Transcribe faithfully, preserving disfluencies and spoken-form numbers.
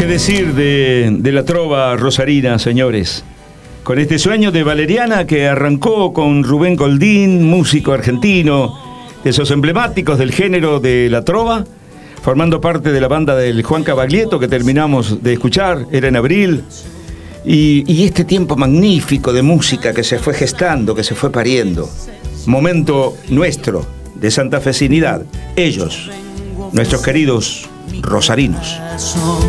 ¿Qué decir de, de la trova rosarina, señores? Con este sueño de Valeriana que arrancó con Rubén Goldín, músico argentino, de esos emblemáticos del género de la trova, formando parte de la banda del Juan Cavaglietto que terminamos de escuchar, era en abril, y, y este tiempo magnífico de música que se fue gestando, que se fue pariendo, momento nuestro de santafesinidad, ellos, nuestros queridos rosarinos.